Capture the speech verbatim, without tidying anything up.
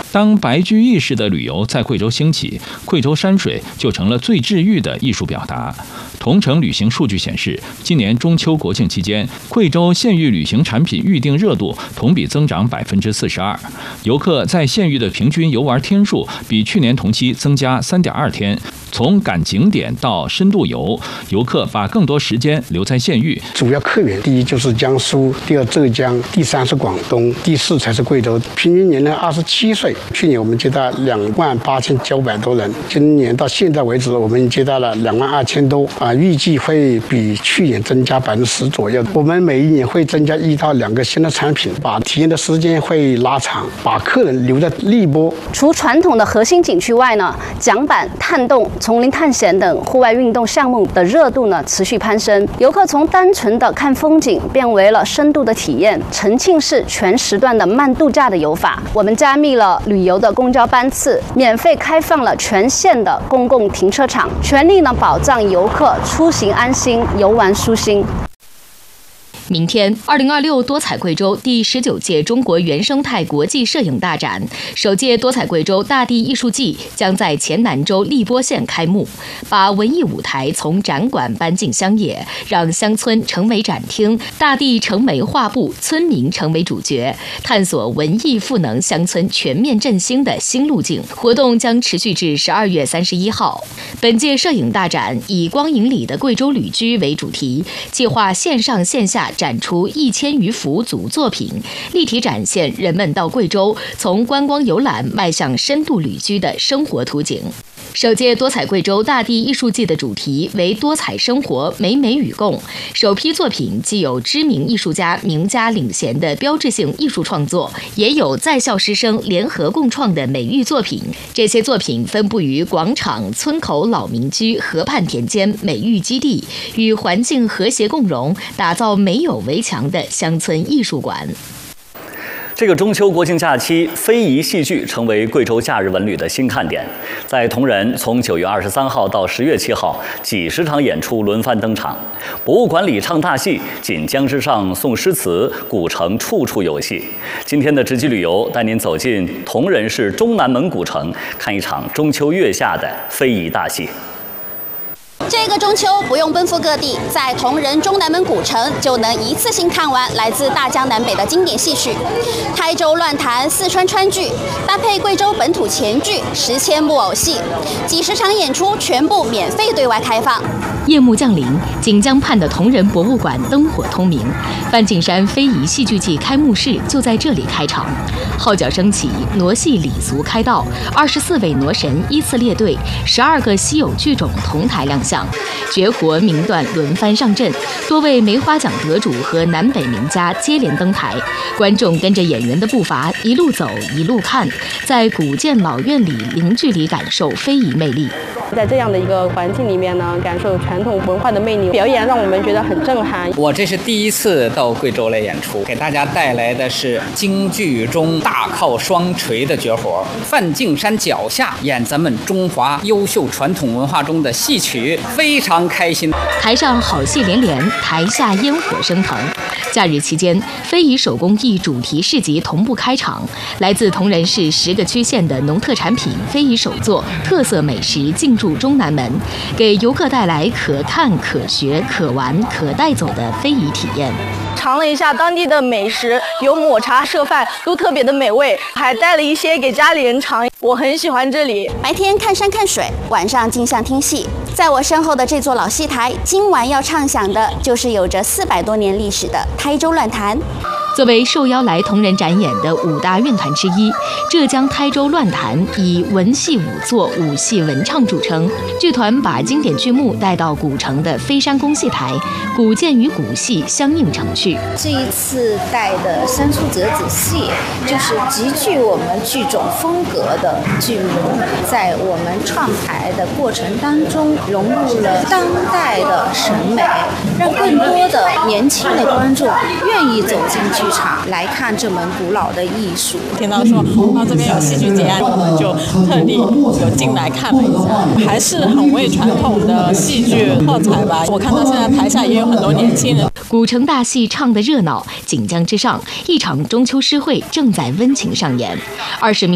当白居易式的旅游在贵州兴起，贵州山水就成了最治愈的艺术表达。同城旅行数据显示，今年中秋国庆期间，贵州县域旅行产品预订热度同比增长百分之四十二，游客在县域的平均游玩天数比去年同期增加三点二天。从赶景点到深度游，游客把更多时间留在县域。 主要客源第一就是江苏，第二浙江，第三是广东，第四才是贵州。平均年龄二十七岁。去年我们接待两万八千九百多人，今年到现在为止，我们接待了两万二千多啊，预计会比去年增加百分之十左右。我们每一年会增加一到两个新的产品，把体验的时间会拉长，把客人留在荔波。 除传统的核心景区外呢，桨板、探洞、丛林探险等户外运动项目的热度呢持续攀升，游客从单纯的看风景变为了深度的体验，沉浸式全时段的慢度假的游法。我们加密了旅游的公交班次，免费开放了全县的公共停车场，全力呢保障游客出行安心、游玩舒心。 明天，二零二六多彩贵州第十九届中国原生态国际摄影大展，首届多彩贵州大地艺术季将在黔南州荔波县开幕，把文艺舞台从展馆搬进乡野，让乡村成为展厅，大地成为画布，村民成为主角，探索文艺赋能乡村全面振兴的新路径。活动将持续至十二月三十一号。本届摄影大展以光影里的贵州旅居为主题，计划线上线下展出一千余幅组作品，立体展现人们到贵州从观光游览迈向深度旅居的生活图景。首届多彩贵州大地艺术季的主题为多彩生活，美美与共。首批作品既有知名艺术家名家领衔的标志性艺术创作，也有在校师生联合共创的美育作品。这些作品分布于广场、村口、老民居、河畔田间美育基地，与环境和谐共融，打造没有围墙的乡村艺术馆。 这个中秋国庆假期，非遗戏剧成为贵州假日文旅的新看点。在铜仁，从九月二十三号到十月七号，几十场演出轮番登场。博物馆里唱大戏，锦江之上诵诗词，古城处处有戏。今天的直击旅游带您走进铜仁市中南门古城，看一场中秋月下的非遗大戏。 这个中秋不用奔赴各地，在铜仁中南门古城就能一次性看完来自大江南北的经典戏曲。台州乱弹、四川川剧，搭配贵州本土前剧、时迁木偶戏，几十场演出全部免费对外开放。 夜幕降临，锦江畔的铜仁博物馆灯火通明，范景山非遗戏剧季开幕式就在这里开场。号角升起，傩戏礼俗开道，二十四位傩神依次列队，十二个稀有剧种同台亮相，绝活名段轮番上阵，多位梅花奖得主和南北名家接连登台，观众跟着演员的步伐一路走一路看，在古建老院里零距离感受非遗魅力。 在这样的一个环境里面呢，感受传统文化的魅力，表演让我们觉得很震撼。 我这是第一次到贵州来演出，给大家带来的是京剧中大靠双锤的绝活，范景山脚下演咱们中华优秀传统文化中的戏曲，非常开心。 台上好戏连连，台下烟火升腾。假日期间，非遗手工艺主题市集同步开场，来自铜仁市十个区县的农特产品、非遗手作、特色美食进驻中南门，给游客带来可看、可学、可玩、可带走的非遗体验。 尝了一下当地的美食，有抹茶设饭，都特别的美味，还带了一些给家里人尝。我很喜欢这里， 白天看山看水，晚上镜像听戏。在我身后的这座老戏台，今晚要唱响的就是有着四百多年历史的台州乱弹。 作为受邀来铜仁展演的五大院团之一，浙江台州乱弹以文戏武作、武戏文唱著称。剧团把经典剧目带到古城的飞山宫戏台，古建与古戏相映成趣。 这一次带的三出折子戏，就是极具我们剧种风格的剧目，在我们创排的过程当中，融入了当代的审美，让更多的年轻的观众愿意走进剧场来看这门古老的艺术。 听到说啊这边有戏剧节，我们就特地有进来看了一下，还是很为传统的戏剧喝彩吧。我看到现在台下也有很多年轻人。 古城大戏唱得热闹，锦江之上，一场中秋诗会正在温情上演。二十名